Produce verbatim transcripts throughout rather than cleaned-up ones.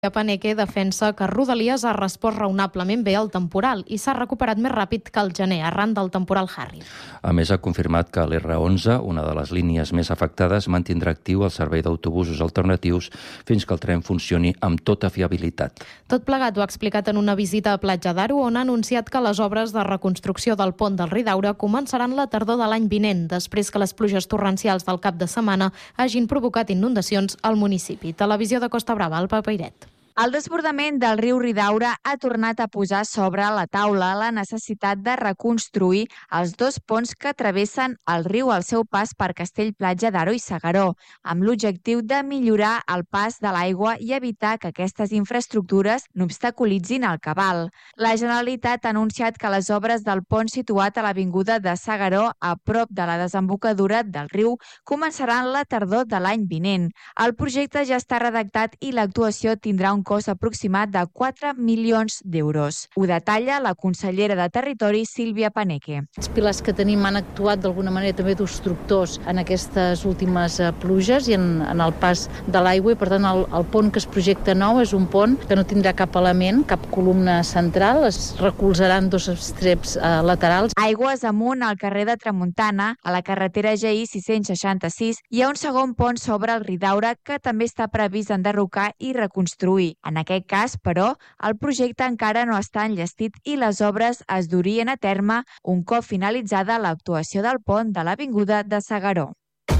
Paneque defensa que Rodalies ha respost raonablement bé al temporal i s'ha recuperat més ràpid que al gener, arran del temporal Harry. A més, ha confirmat que l'R onze, una de les línies més afectades, mantindrà actiu el servei d'autobusos alternatius fins que el tren funcioni amb tota fiabilitat. Tot plegat ho ha explicat en una visita a Platja d'Aro, on ha anunciat que les obres de reconstrucció del pont del Ridaura començaran la tardor de l'any vinent, després que les pluges torrencials del cap de setmana hagin provocat inundacions al municipi. Televisió de Costa Brava, el Papairet. El desbordament del riu Ridaura ha tornat a posar sobre la taula la necessitat de reconstruir els dos ponts que travessen el riu al seu pas per Castell-Platja d'Aro i S'Agaró, amb l'objectiu de millorar el pas de l'aigua i evitar que aquestes infraestructures n'obstaculitzin el cabal. La Generalitat ha anunciat que les obres del pont situat a l'avinguda de S'Agaró, a prop de la desembocadura del riu, començaran la tardor de l'any vinent. El projecte ja està redactat i l'actuació tindrà un cost aproximat de quatre milions d'euros. Ho detalla la consellera de Territori, Sílvia Paneque. Els pilars que tenim han actuat d'alguna manera també d'obstructors en aquestes últimes pluges i en, en el pas de l'aigua, i per tant el, el pont que es projecta nou és un pont que no tindrà cap element, cap columna central, es recolzaran dos estreps eh, laterals. Aigües amunt al carrer de Tramuntana, a la carretera G I sis-cents seixanta-sis, hi ha un segon pont sobre el Ridaura que també està previst enderrocar i reconstruir. En aquest cas, però, el projecte encara no està enllestit i les obres es durien a terme un cop finalitzada l'actuació del pont de l'avinguda de S'Agaró.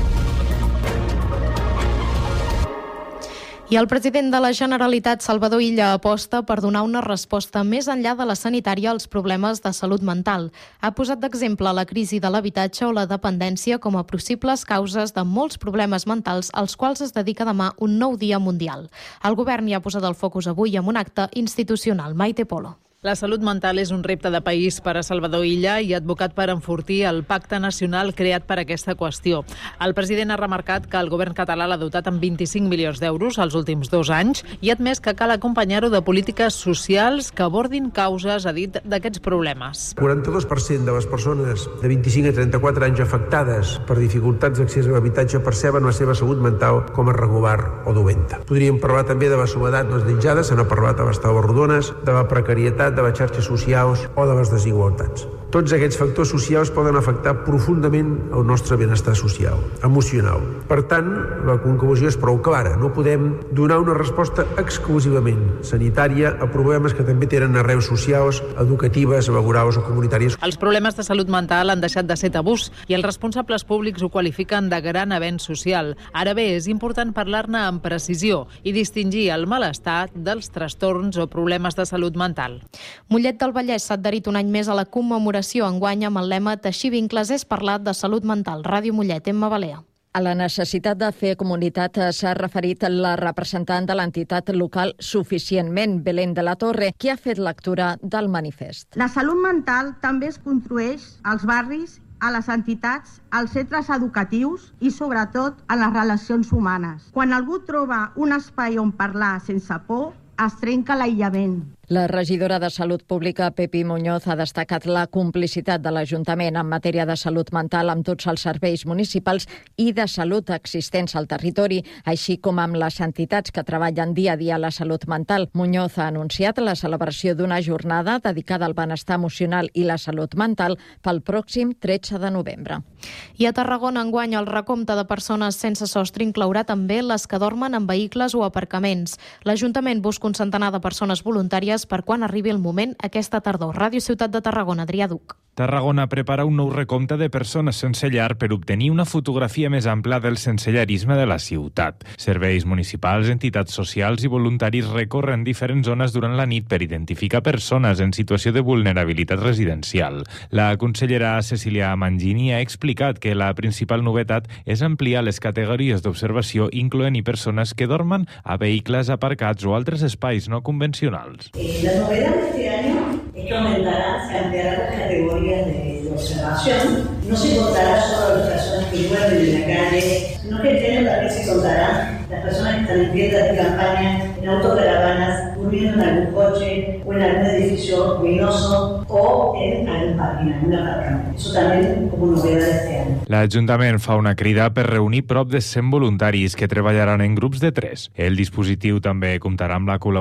I el president de la Generalitat, Salvador Illa, aposta per donar una resposta més enllà de la sanitària als problemes de salut mental. Ha posat d'exemple la crisi de l'habitatge o la dependència com a possibles causes de molts problemes mentals als quals es dedica demà un nou dia mundial. El govern hi ha posat el focus avui amb un acte institucional. Maite Polo. La salut mental és un repte de país per a Salvador Illa i ha advocat per enfortir el pacte nacional creat per aquesta qüestió. El president ha remarcat que el govern català l'ha dotat amb vint-i-cinc milions d'euros els últims dos anys i ha admès que cal acompanyar-ho de polítiques socials que abordin causes, ha dit, d'aquests problemes. quaranta-dos per cent de les persones de vint-i-cinc a trenta-quatre anys afectades per dificultats d'accés a l'habitatge perceben la seva salut mental com a regular o dolenta. Podríem parlar també de la soledat no desitjada, se n'ha parlat a les taules rodones, de la precarietat, de les xarxes socials o de les desigualtats. Tots aquests factors socials poden afectar profundament el nostre benestar social, emocional. Per tant, la conclusió és prou clara. No podem donar una resposta exclusivament sanitària a problemes que també tenen arrels socials, educatives, laborals o comunitàries. Els problemes de salut mental han deixat de ser tabús i els responsables públics ho qualifiquen de gran avenç social. Ara bé, és important parlar-ne amb precisió i distingir el malestar dels trastorns o problemes de salut mental. Mollet del Vallès s'ha adherit un any més a la commemoració enguany amb el lema Teixir vincles és parlar de salut mental. Ràdio Mollet, Emma Balea. A la necessitat de fer comunitat s'ha referit la representant de l'entitat local Suficientment, Belén de la Torre, qui ha fet lectura del manifest. La salut mental també es construeix als barris, a les entitats, als centres educatius i, sobretot, a les relacions humanes. Quan algú troba un espai on parlar sense por, es trenca l'aïllament. La regidora de Salut Pública, Pepi Muñoz, ha destacat la complicitat de l'Ajuntament en matèria de salut mental amb tots els serveis municipals i de salut existents al territori, així com amb les entitats que treballen dia a dia a la salut mental. Muñoz ha anunciat la celebració d'una jornada dedicada al benestar emocional i la salut mental pel pròxim tretze de novembre. I a Tarragona, enguany, el recompte de persones sense sostre inclourà també les que dormen en vehicles o aparcaments. L'Ajuntament busca un centenar de persones voluntàries per quan arribi el moment aquesta tardor. Ràdio Ciutat de Tarragona, Adrià Duc. Tarragona prepara un nou recompte de persones sense llar per obtenir una fotografia més ampla del sensellarisme de la ciutat. Serveis municipals, entitats socials i voluntaris recorren diferents zones durant la nit per identificar persones en situació de vulnerabilitat residencial. La consellera Cecília Mangini ha explicat que la principal novetat és ampliar les categories d'observació, incloent-hi persones que dormen a vehicles aparcats o altres espais no convencionals. La novedad de este año es que aumentará, se ampliará las categorías de, de observación. No se contará solo a las personas que duermen en la calle, sino que este año también se contará las personas que están en tiendas de campaña, en autocaravanas, durmiendo en en algún coche o en algún edificio ruinoso o en algún parking, en algún aparcamiento. Eso también como novedad de este año. L'Ajuntament fa una crida per reunir prop de cent voluntaris que treballaran en grups de tres. El dispositiu també comptarà amb la col·laboració